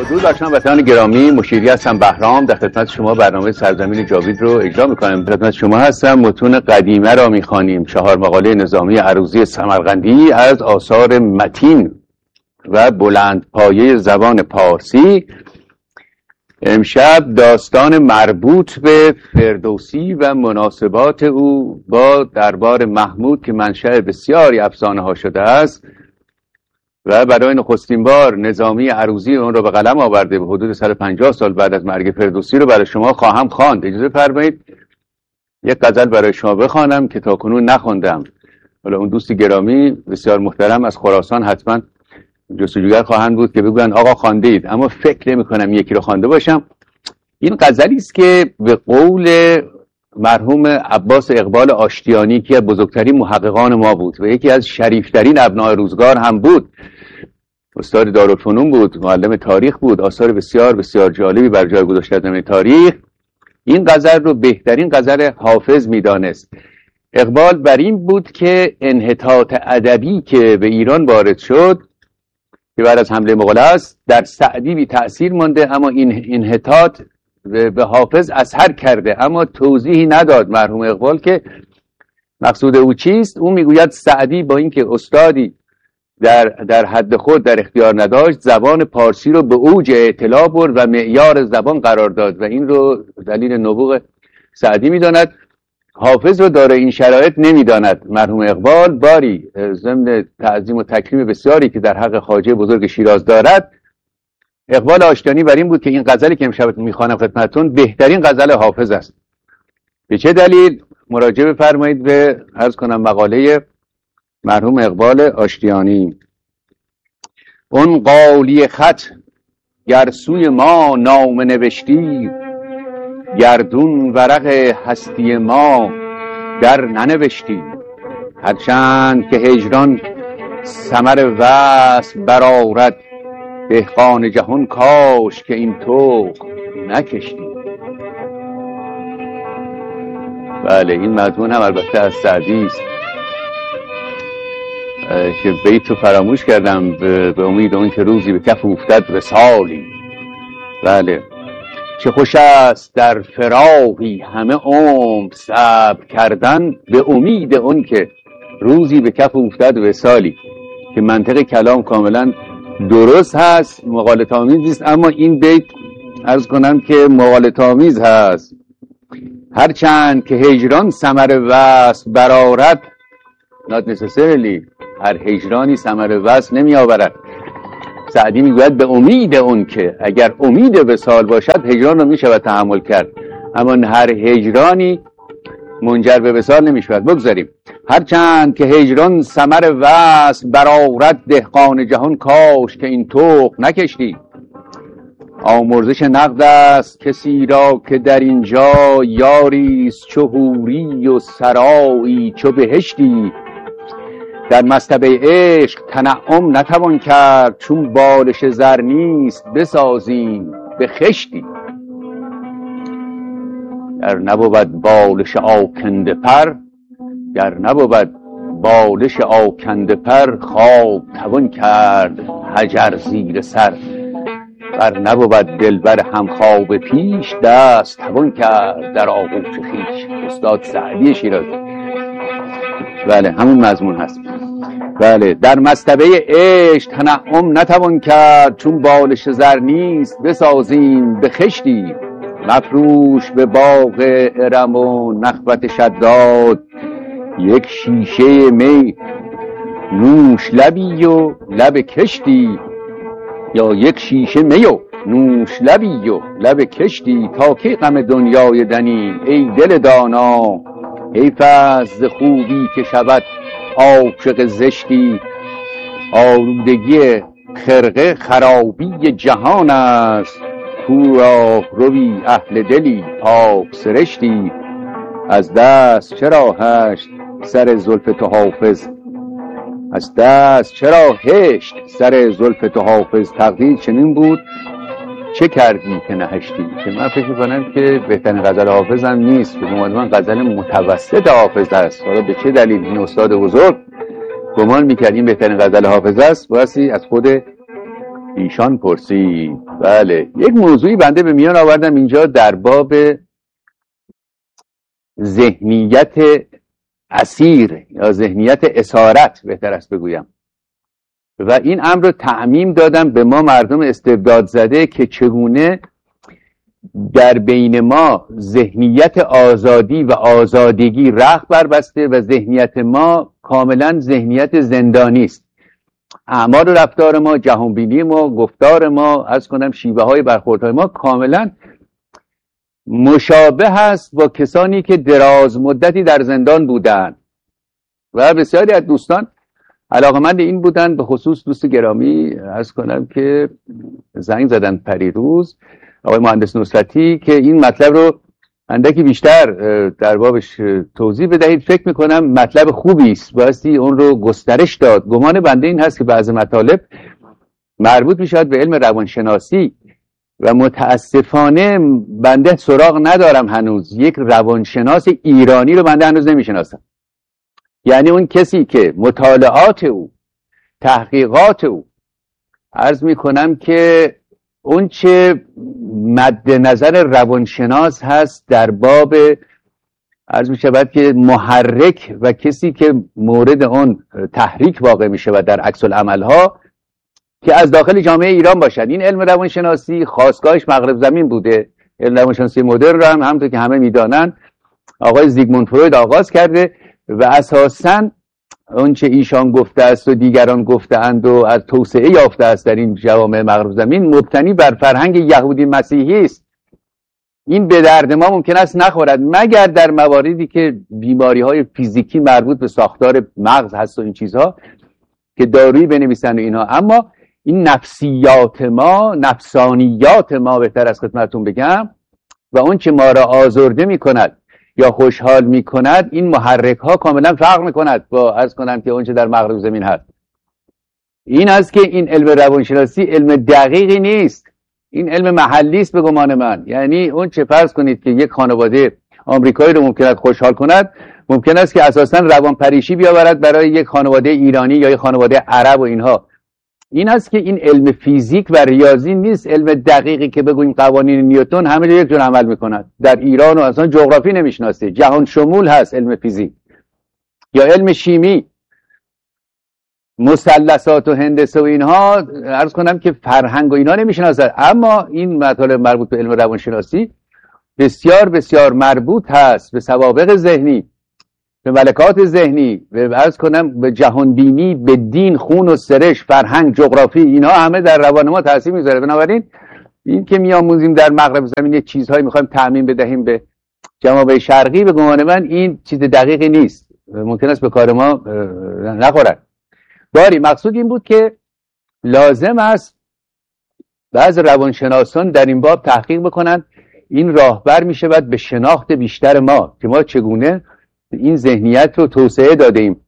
درود بر شما وطنان گرامی، مشیری هستم بهرام، در خدمت شما برنامه سرزمین جاوید رو اجرا میکنم. خدمت شما هستم. متون قدیمه را میخوانیم. 4 مقاله نظامی عروضی سمرقندی از آثار متین و بلند پایه زبان پارسی. امشب داستان مربوط به فردوسی و مناسبات او با دربار محمود که منشأ بسیاری افسانه ها شده است و برای نخستین بار نظامی عروضی اون رو به قلم آورده به حدود 150 سال بعد از مرگ فردوسی رو برای شما خواهم خواند. اجازه فرمایید یک غزل برای شما بخوانم که تاکنون نخوندم. حالا اون دوست گرامی بسیار محترم از خراسان حتما جستجوگر خواهند بود که بگوین آقا خوانده اید، اما فکر نمی کنم یکی رو خوانده باشم. این غزلی است که به قول مرحوم عباس اقبال آشتیانی که بزرگترین محققان ما بود و یکی از شریفترین ابناء روزگار هم بود، استاد دارالفنون بود، معلم تاریخ بود، آثار بسیار بسیار جالبی بر جای گذاشته در تاریخ. این غزل رو بهترین غزل حافظ میدانست. اقبال بر این بود که انحطاط ادبی که به ایران وارد شد که بعد از حمله مغول است در سعدی بی تأثیر مانده، اما این انحطاط به حافظ اثر کرده، اما توضیحی نداد مرحوم اقبال که مقصود او چیست. او میگوید سعدی با اینکه استادی در حد خود در اختیار نداشت، زبان پارسی رو به اوج اطلاع برد و معیار زبان قرار داد و این رو دلیل نبوغ سعدی میداند. حافظ رو داره این شرایط نمیداند. مرحوم اقبال باری ضمن تعظیم و تکریم بسیاری که در حق خواجه بزرگ شیراز دارد، اقبال آشتیانی بر این بود که این غزلی که امشب میخوانم خدمتتون بهترین غزل حافظ است. به چه دلیل؟ مراجعه بفرمایید به عرض کنم مقاله مرحوم اقبال آشتیانی. اون قالی خط گر سوی ما نامه نوشتی، گردون ورق هستی ما در ننوشتی. هرچند که هجران ثمر وصل برآورد، دهقان جهان کاش که این طوق نکشتی. بله، این مضمون هم البته از سعدی است که بیتو فراموش کردم. به امید اون که روزی به کف افتد وصالی. بله، چه خوش است در فراقی همه عمر صبر کردن، به امید اون که روزی به کف افتد وصالی. که منطق کلام کاملا درست هست، مغالطه آمیز نیست، اما این بیت عرض کنم که مغالطه آمیز هست. هرچند که هجران ثمر وصل برآورد، not necessarily هر هجرانی ثمر وصل نمی آورد. سعدی میگوید به امید اون که اگر امید وصال باشد هجران رو می شود تحمل کرد، اما هر هجرانی منجر به وصال نمی شود. بگذاریم. هرچند که هجران ثمر وصل برآورد، دهقان جهان کاش که این طوق نکشتی. آمرزش نقد است کسی را که در اینجا یاریست چو حوری و سرایی چو بهشتی. در مصطبه عشق تنعم نتوان کرد، چون بالش زر نیست بسازیم به خشتی. گر نبود بالش آکنده پر، گر نبود بالش آکنده پر، خواب توان کرد حجر زیر سر. ور نبود دلبر همخواب پیش، دست توان کرد در آغوش خویش. استاد سعدی شیرازی. بله، همون مضمون هست. بله، در مصطبه عشق تنعم نتوان کرد، چون بالش زر نیست بسازیم به خشتی. مفروش به باغ ارم و نخوت شداد، یک شیشه می نوش لبی و لب کشتی. یا یک شیشه می و نوش لبی و لب کشتی. تا کی غم دنیای دنی ای دل دانا، حیف است ز خوبی که شود عاشق زشتی. آلودگی خرقه خرابی جهان است، کو راه روی اهل دلی پاک سرشتی. از دست چرا هشت سر زلف تو حافظ، از دست چرا هشت سر زلف تو حافظ. تقدیر چنین بود چه کردی که نهشتی. که من فکر کنم که بهترین غزل حافظ هم نیست، به من غزل متوسط حافظ است. حالا به چه دلیل این استاد بزرگ گمان میکرد این بهترین غزل حافظ است، بایستی از خود ایشان پرسید. بله، یک موضوعی بنده به میان آوردم اینجا در باب ذهنیت اسیر یا ذهنیت اسارت بهتر است بگویم، و این امر رو تعمیم دادم به ما مردم استبداد زده که چگونه در بین ما ذهنیت آزادی و آزادگی رخت بربسته و ذهنیت ما کاملا ذهنیت زندانی است. اعمال و رفتار ما، جهانبینی ما، گفتار ما، از کنم شیوه های برخوردهای ما کاملا مشابه است با کسانی که دراز مدتی در زندان بودند و بسیاری از دوستان علاقمند این بودن، به خصوص دوست گرامی از کنم که زنگ زدن پریروز، آقای مهندس نصرتی، که این مطلب رو اندکی بیشتر در بابش توضیح بدهید. فکر میکنم مطلب خوبی است، بایستی اون رو گسترش داد. گمان بنده این هست که بعضی مطالب مربوط میشود به علم روانشناسی و متاسفانه بنده سراغ ندارم هنوز یک روانشناس ایرانی رو بنده هنوز نمیشناسم. یعنی اون کسی که مطالعات او، تحقیقات او، عرض میکنم که اون چه مد نظر روانشناس هست در باب عرض میشود که محرک و کسی که مورد اون تحریک واقع میشه در عکس العمل ها که از داخل جامعه ایران باشد. این علم روانشناسی خاستگاهش مغرب زمین بوده. علم روانشناسی مدرن رو همونطور که همه میدانن آقای زیگموند فروید آغاز کرده و اساساً اون چه ایشان گفته است و دیگران گفته‌اند و از توسعه یافته است در این جوامع مغرب زمین مبتنی بر فرهنگ یهودی مسیحی است. این به درد ما ممکن است نخورد مگر در مواردی که بیماری‌های فیزیکی مربوط به ساختار مغز هست و این چیزها که دارویی بنویسن و اینها. اما این نفسیات ما، نفسانیات ما بهتر از خدمتتون بگم، و اون چه ما را آزرده می‌کند یا خوشحال می‌کند، این محرک ها کاملا فرق می‌کند با از کنم که اون چه در مغرب زمین هست. این است که این علم روانشناسی علم دقیقی نیست، این علم محلی است به گمان من. یعنی اون چه فرض کنید که یک خانواده آمریکایی رو ممکن است خوشحال کند، ممکن است که اساساً روانپریشی بیاورد برای یک خانواده ایرانی یا یک خانواده عرب و اینها. این است که این علم فیزیک و ریاضی نیست، علم دقیقی که بگوییم قوانین نیوتن همه جا یک جور عمل میکند. در ایران و اصلا جغرافی نمیشناسه، جهان شمول هست علم فیزیک یا علم شیمی، مثلثات و هندسه و اینها عرض کنم که فرهنگ و اینها نمیشناسه. اما این مطالب مربوط به علم روانشناسی بسیار بسیار مربوط هست به سوابق ذهنی، به ملکات ذهنی، به عرض کنم به جهانبینی، به دین، خون و سرش، فرهنگ، جغرافی، اینا همه در روان ما تاثیر میذاره. بنابراین این که میآموزیم در مغرب زمین یه چیزهایی میخوایم تعمیم بدهیم به جوامع شرقی، به گمان من این چیز دقیقی نیست، ممکن است به کار ما نخورد. باری مقصود این بود که لازم است بعض روانشناسان در این باب تحقیق بکنند. این راهبر میشود به شناخت بیشتر ما که ما چگونه این ذهنیت رو توسعه داده ایم.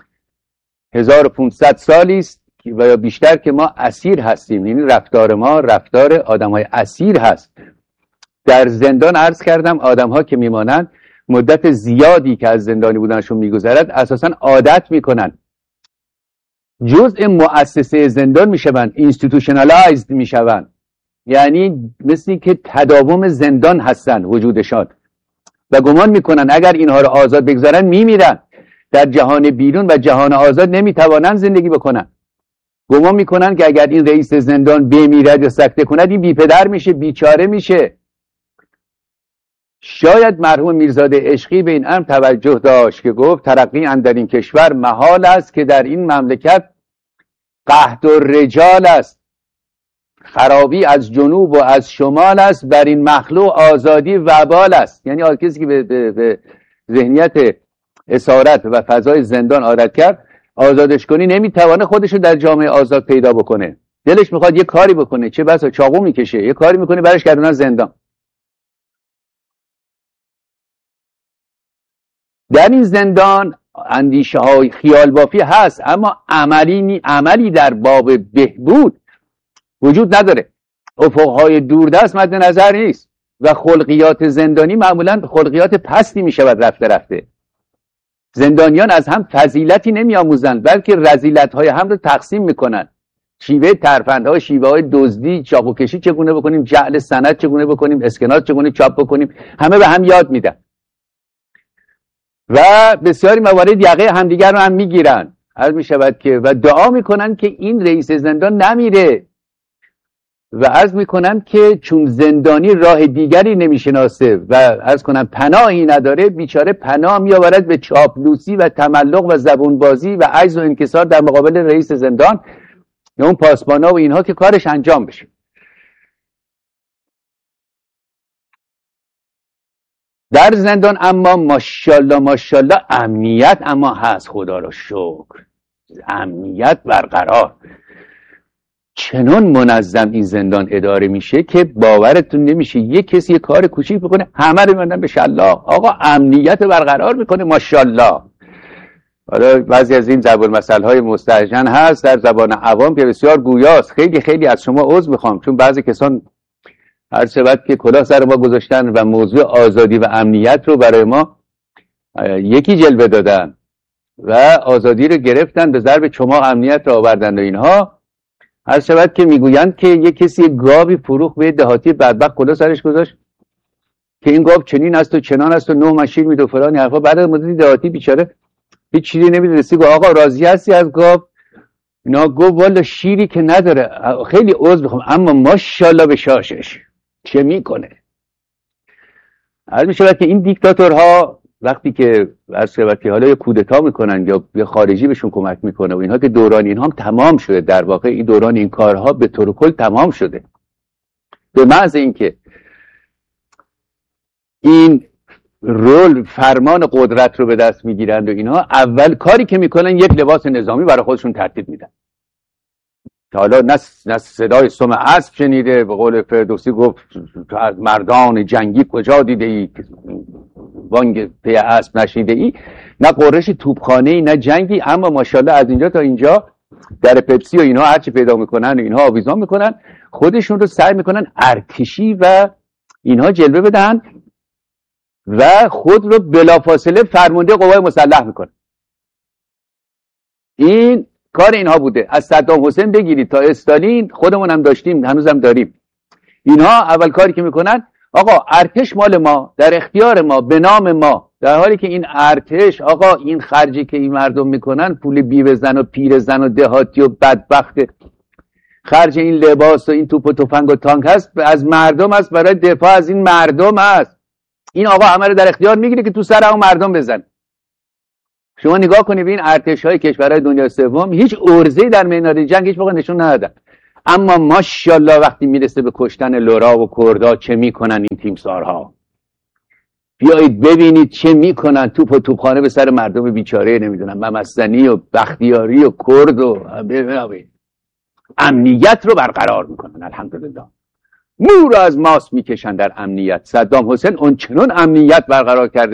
1500 سالی است و یا بیشتر که ما اسیر هستیم. یعنی رفتار ما رفتار آدم‌های اسیر هست. در زندان عرض کردم آدم‌ها که میمانند مدت زیادی که از زندانی بودنشون میگذرد اساساً عادت میکنن، جزء مؤسسه زندان میشوند، اینستیتوشنالایزد میشوند. یعنی مثل که تداوم زندان هستن وجودشان و گمان میکنن اگر اینها رو آزاد بگذارن میمیرن، در جهان بیرون و جهان آزاد نمیتوانن زندگی بکنن. گمان میکنن که اگر این رئیس زندان بمیرد یا سکته کند این بیپدر میشه، بیچاره میشه. شاید مرحوم میرزاده عشقی به این امر توجه داشت که گفت ترقی اندر این کشور محال است که در این مملکت قحط الرجال است، خرابی از جنوب و از شمال است، بر این مخلوق آزادی وبال است. یعنی کسی که به ذهنیت اسارت و فضای زندان عادت کرد، آزادش کنی نمیتوانه خودشو در جامعه آزاد پیدا بکنه. دلش میخواد یه کاری بکنه، چه بسا چاقو میکشه، یه کاری میکنه برش گردونن زندان. در این زندان اندیشه های خیال بافی هست، اما عملی در باب بهبود وجود نداره. افقهای دوردست مد نظر نیست و خلقیات زندانی معمولا خلقیات پستی میشود رفته رفته. زندانیان از هم فضیلتی نمی آموزند بلکه رذیلت های هم رو تقسیم میکنن. شیوه ترفندها، شیوه های دزدی، چاقوکشی چگونه بکنیم، جعل سند چگونه بکنیم، اسکناس چگونه چاپ بکنیم، همه به هم یاد میدن و بسیاری موارد یقه همدیگر رو هم میگیرن. عرض میشود که و دعا میکنن که این رئیس زندان نمیره و عرض میکنم که چون زندانی راه دیگری نمیشناسه و عرض کنم پناهی نداره، بیچاره پناه میآورد به چاپلوسی و تملق و زبونبازی و عجز و انکسار در مقابل رئیس زندان یا اون پاسبانا و اینها که کارش انجام بشه. در زندان اما ماشاءالله ماشاءالله امنیت اما هست، خدا را شکر، امنیت برقرار. چنان منظم این زندان اداره میشه که باورتون نمیشه یک کسی یه کار کوچیک بکنه همه رو میبندن به شلاق. آقا امنیت برقرار میکنه ماشاءالله. حالا بعضی از این ضرب المثل های مستهجن هست در زبان عوام که بسیار گویاست. خیلی خیلی از شما عذر میخوام چون بعضی کسان هر شبت که کلاه سر ما گذاشتن و موضوع آزادی و امنیت رو برای ما یکی جلوه دادن و آزادی رو گرفتن به ضرب چماق امنیت رو آوردن و اینها. هر شبت که میگویند که یک کسی گاوی فروخت به دهاتی بدبخت کلاه سرش گذاشت که این گاو چنین است و چنان است و 9 مشیر میده و فلان حرفا. بعد از مدتی دهاتی بیچاره هیچ چیزی نمیده، رسید گفت آقا راضی هستی از گاو؟ اینا گفت والا شیری که نداره. خیلی عذر میخوام اما ماشاءالله به شاشش چه میکنه. عرض میشود که این دیکتاتورها وقتی که حالا یا کودتا میکنن یا خارجی بهشون کمک میکنه و اینها که دوران اینها هم تمام شده، در واقع این دوران این کارها به طور کل تمام شده، به محض اینکه این رول فرمان قدرت رو به دست میگیرند و اینها اول کاری که میکنن یک لباس نظامی برای خودشون ترتیب میدن. حالا نه صدای سم اسب شنیده، به قول فردوسی گفت از مردان جنگی کجا دیده ای بانگ پی اسب نشنیده ای، نه قررش توپخانه ای نه جنگی. اما ماشاءالله از اینجا تا اینجا در پپسی و اینها هرچی پیدا میکنن و اینها آویزان میکنن خودشون رو سعی میکنن ارتشی و اینها جلوه بدن و خود رو بلافاصله فرمانده قوای مسلح میکنن. این کار اینها بوده. از صدام حسین بگیرید تا استالین، خودمون هم داشتیم هنوزم داریم. اینها اول کاری که میکنن آقا ارتش مال ما، در اختیار ما، به نام ما، در حالی که این ارتش آقا این خرجی که این مردم میکنن پول بیوه زن و پیر زن و دهاتی و بدبخت خرج این لباس و این توپ و تفنگ و تانک هست از مردم هست، برای دفاع از این مردم هست. این آقا همه رو در اختیار میگیره که تو سر اون مردم بزن. شما نگاه کنید به این ارتش‌های کشورهای دنیا سوم هیچ عرضه‌ای در میدان جنگ هیچ موقع نشون ندادن، اما ماشاءالله وقتی میرسه به کشتن لورا و کردا چه میکنن این تیمسارها. بیایید ببینید چه میکنن، توپ و توپخانه به سر مردم بیچاره نمیدونم ممسنی و بختیاری و کرد و امنیت رو برقرار میکنن. الحمدلله مو رو از ماست میکشن در امنیت. صدام حسین اون چنون امنیت برقرار کرده